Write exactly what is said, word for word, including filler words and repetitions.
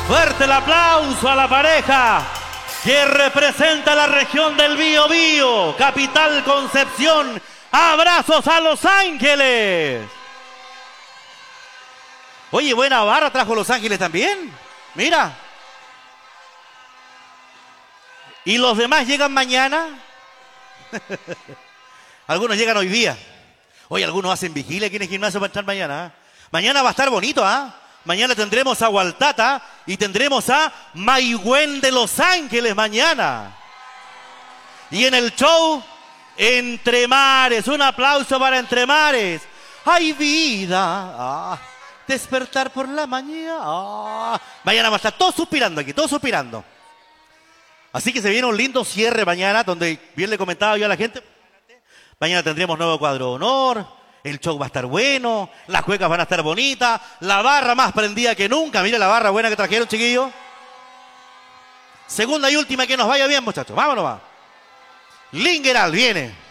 Fuerte el aplauso a la pareja que representa la región del Bío Bío, capital Concepción. Abrazos a Los Ángeles. Oye, buena barra trajo Los Ángeles también. Mira. ¿Y los demás llegan mañana? Algunos llegan hoy día. Oye, algunos hacen vigilia aquí en el gimnasio para entrar mañana. ¿eh? Mañana va a estar bonito, ¿ah? ¿eh? Mañana tendremos a Hualtata y tendremos a Maigüen de Los Ángeles mañana. Y en el show, Entre Mares. Un aplauso para Entre Mares. ¡Ay, vida! Ah, despertar por la mañana. Ah. Mañana va a estar todos suspirando aquí, todos suspirando. Así que se viene un lindo cierre mañana, donde bien le comentaba yo a la gente. Mañana tendremos nuevo cuadro de honor. El show va a estar bueno, las cuecas van a estar bonitas, la barra más prendida que nunca. Mire la barra buena que trajeron, chiquillos. Segunda y última, que nos vaya bien, muchachos. Vámonos, va. Lingeral viene.